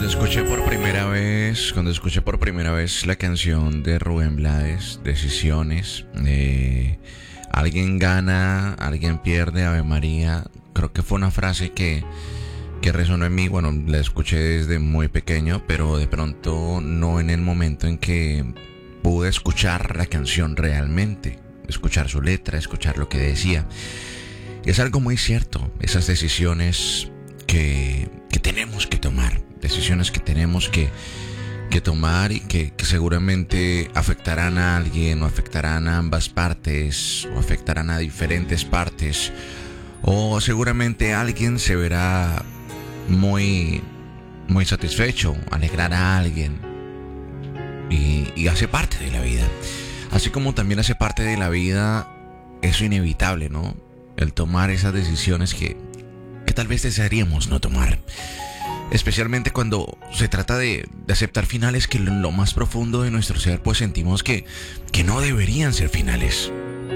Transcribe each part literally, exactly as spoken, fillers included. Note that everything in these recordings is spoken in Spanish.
Cuando escuché por primera vez, cuando escuché por primera vez la canción de Rubén Blades, Decisiones, eh, alguien gana, alguien pierde, Ave María, creo que fue una frase que, que resonó en mí. Bueno, la escuché desde muy pequeño, pero de pronto no en el momento en que pude escuchar la canción realmente, escuchar su letra, escuchar lo que decía. Y es algo muy cierto, esas decisiones que, que tenemos que tomar, decisiones que tenemos que, que tomar y que, que seguramente afectarán a alguien o afectarán a ambas partes o afectarán a diferentes partes, o seguramente alguien se verá muy, muy satisfecho, alegrar a alguien y, y hace parte de la vida. Así como también hace parte de la vida eso inevitable, ¿no? El tomar esas decisiones que, que tal vez desearíamos no tomar. Especialmente cuando se trata de, de aceptar finales que en lo más profundo de nuestro ser pues sentimos que, que no deberían ser finales.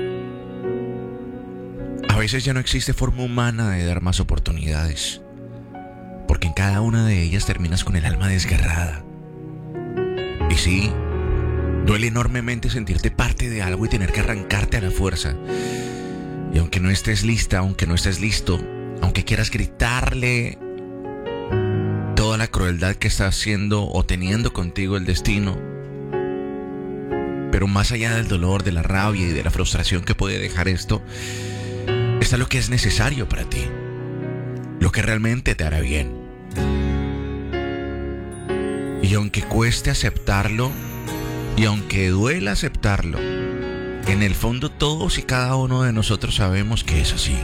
A veces ya no existe forma humana de dar más oportunidades, porque en cada una de ellas terminas con el alma desgarrada. Y sí, duele enormemente sentirte parte de algo y tener que arrancarte a la fuerza. Y aunque no estés lista, aunque no estés listo, aunque quieras gritarle toda la crueldad que está haciendo o teniendo contigo el destino, pero más allá del dolor, de la rabia y de la frustración que puede dejar esto, está lo que es necesario para ti, lo que realmente te hará bien. Y aunque cueste aceptarlo, y aunque duela aceptarlo, en el fondo todos y cada uno de nosotros sabemos que es así.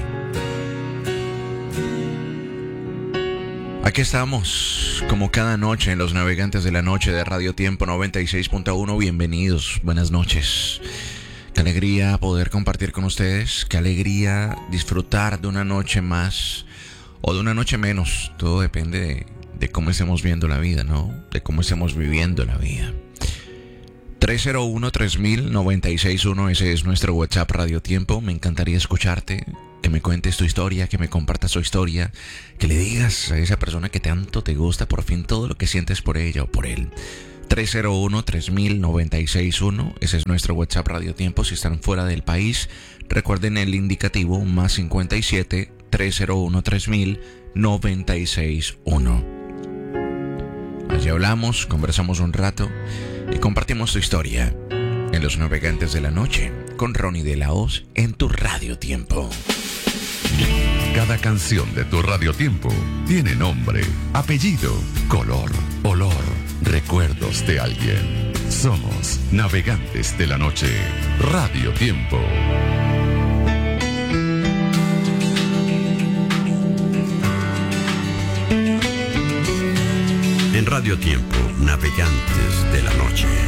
Aquí estamos, como cada noche, en Los Navegantes de la Noche de Radio Tiempo noventa y seis punto uno. Bienvenidos, buenas noches. Qué alegría poder compartir con ustedes, qué alegría disfrutar de una noche más o de una noche menos. Todo depende de, de cómo estemos viendo la vida, ¿no? De cómo estemos viviendo la vida. tres cero uno, tres mil, noventa y seis uno, ese es nuestro WhatsApp Radio Tiempo. Me encantaría escucharte, que me cuentes tu historia, que me compartas tu historia, que le digas a esa persona que tanto te gusta por fin todo lo que sientes por ella o por él. tres cero uno, tres mil, noventa y seis uno, ese es nuestro WhatsApp Radio Tiempo. Si están fuera del país, recuerden el indicativo más cincuenta y siete, tres cero uno, tres mil, noventa y seis uno. Allí hablamos, conversamos un rato y compartimos tu historia en Los Navegantes de la Noche con Ronnie de la Hoz en tu Radio Tiempo. Cada canción de tu Radio Tiempo tiene nombre, apellido, color, olor, recuerdos de alguien. Somos Navegantes de la Noche, Radio Tiempo. En Radio Tiempo, Navegantes de la Noche.